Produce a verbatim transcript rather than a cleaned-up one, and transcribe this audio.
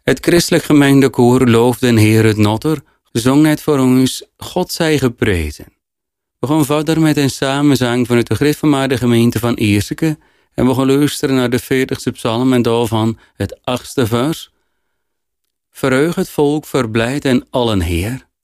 Het christelijk gemeentekoor loofde en Heer het Notter, zong net voor ons God zij geprezen. We gaan verder met een samenzang vanuit de gereformeerde gemeente van Ierseke en we gaan luisteren naar de veertigste psalm en daarvan het achtste vers. Verheug het volk, verblijd en allen Heer.